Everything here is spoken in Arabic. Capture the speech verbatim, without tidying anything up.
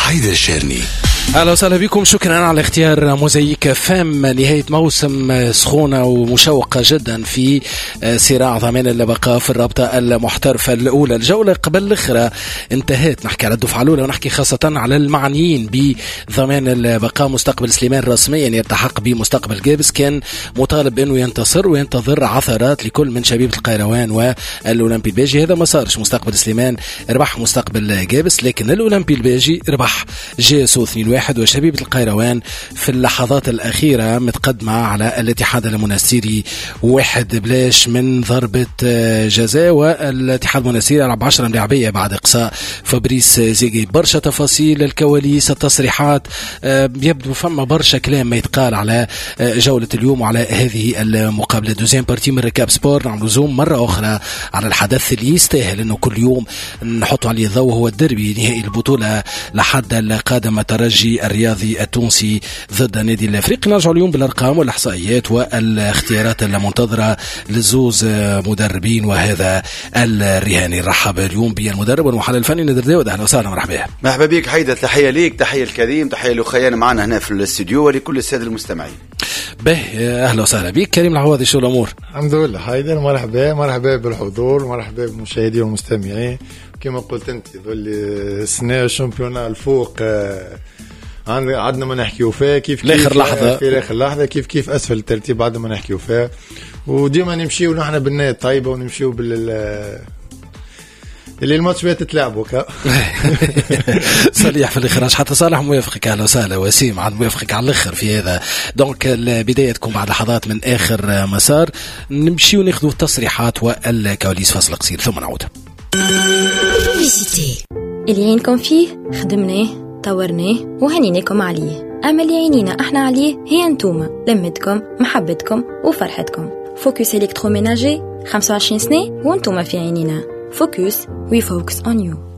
حيدر الشرني. أهلا وسهلا بكم، شكرا على اختيار موزايك فام. نهاية موسم سخونة ومشوقة جدا في صراع ضمان البقاء في الرابطة المحترفة الأولى. الجولة قبل الأخرى انتهت، نحكي على الدفعة الأولى ونحكي خاصة على المعنيين بضمان البقاء. مستقبل سليمان رسميا يلتحق بمستقبل جابس، كان مطالب أنه ينتصر وينتظر عثرات لكل من شبيبة القيروان والأولمبي الباجي. هذا ما صارش، مستقبل سليمان ربح مستقبل جابس، لكن الأولمبي الباجي ربح جيسو اثنين واحد، وشبيبة القيروان في اللحظات الأخيرة متقدمة على الاتحاد المنستيري واحد بلاش من ضربة جزاء. والاتحاد المنستيري لعب عشرة ملاعبية بعد إقصاء فابريس زيغي. برشا تفاصيل، الكواليس، التصريحات، يبدو فما برشا كلام ما يتقال على جولة اليوم وعلى هذه المقابلة. دوزيام بارتي من ركاب سبور نعمل زوم مرة أخرى على الحدث اللي يستاهل أنه كل يوم نحط عليه الضوء، هو الدربي نهائي البطولة لحد القادم ترجي الرياضي التونسي ضد النادي الافريقي. نرجع اليوم بالارقام والاحصائيات والاختيارات المنتظره للزوز مدربين وهذا الرهاني. نرحب اليوم بالمدرب والمحلل الفني نادر داود. اهلا وسهلا، مرحبا. مرحبا بك حيدر، تحيه ليك، تحيه الكريم، تحيه لاخويانا معنا هنا في الاستوديو ولكل الساده المستمعين. به اهلا وسهلا بك. كريم العوضي، شو الامور؟ الحمد لله حيدر، مرحبا مرحبا بالحضور، مرحبا بالمشاهدين والمستمعين. كما قلت انت ذول السنه الشامبيونال الفوق عندنا ما نحكيو فيها كيف كيف لاخر لحظه في اخر لحظه كيف كيف اسفل الترتيب بعد ما نحكيو فيها، وديما نمشيو نحن بالنية طيبه ونمشيو بال اللي الماتش بيت تلعبوا كا صليح في الاخراج. حتى صالح موافقك، اهلا وسهلا. وسيم عاد موافقك على الاخر في هذا. دونك البدايه تكون بعد لحظات من اخر مسار، نمشي وناخذوا التصريحات والكواليس. فاصل قصير ثم نعود. اللي عينكم فيه خدمناه طورناه وهنيناكم عليه، أما اللي عينينا احنا عليه هي انتوما، لمتكم محبتكم وفرحتكم. فوكس إلكتروميناجي خمسة وعشرين سنة وانتوما في عينينا. فوكس، we focus on you.